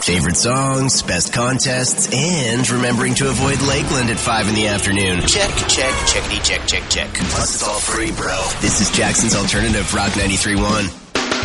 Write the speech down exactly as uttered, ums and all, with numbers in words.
Favorite songs, best contests, and remembering to avoid Lakeland at five in the afternoon. Check, check, checkity, check, check, check. Plus, it's all free, bro. This is Jackson's Alternative Rock ninety-three point one.